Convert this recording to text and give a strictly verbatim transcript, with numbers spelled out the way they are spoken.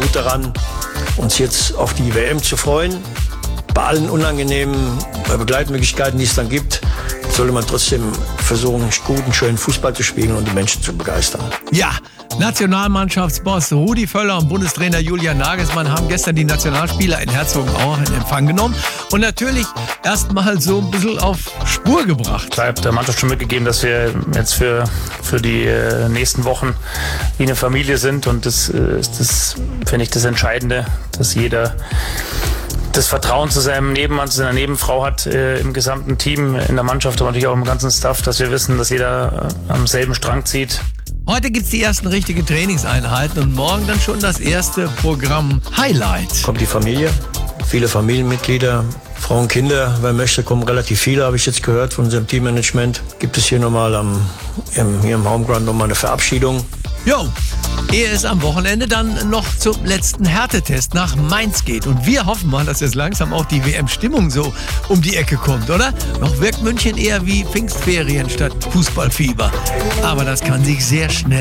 gut daran, uns jetzt auf die W M zu freuen. Bei allen unangenehmen Begleitmöglichkeiten, die es dann gibt, sollte man trotzdem versuchen, guten, schönen Fußball zu spielen und die Menschen zu begeistern. Ja, Nationalmannschaftsboss Rudi Völler und Bundestrainer Julian Nagelsmann haben gestern die Nationalspieler in Herzogenaurach in Empfang genommen und natürlich erstmal so ein bisschen auf Spur gebracht. Ich habe der Mannschaft schon mitgegeben, dass wir jetzt für, für die äh, nächsten Wochen wie eine Familie sind und das äh, ist das, finde ich, das Entscheidende, dass jeder das Vertrauen zu seinem Nebenmann, zu seiner Nebenfrau hat äh, im gesamten Team, in der Mannschaft, aber natürlich auch im ganzen Staff, dass wir wissen, dass jeder äh, am selben Strang zieht. Heute gibt es die ersten richtigen Trainingseinheiten und morgen dann schon das erste Programm-Highlight. Kommt die Familie, viele Familienmitglieder, Frauen, Kinder, wer möchte, kommen relativ viele, habe ich jetzt gehört von unserem Teammanagement. Gibt es hier nochmal am, im, hier im Homeground nochmal eine Verabschiedung. Jo, ehe es am Wochenende dann noch zum letzten Härtetest nach Mainz geht. Und wir hoffen mal, dass jetzt langsam auch die W M-Stimmung so um die Ecke kommt, oder? Noch wirkt München eher wie Pfingstferien statt Fußballfieber. Aber das kann sich sehr schnell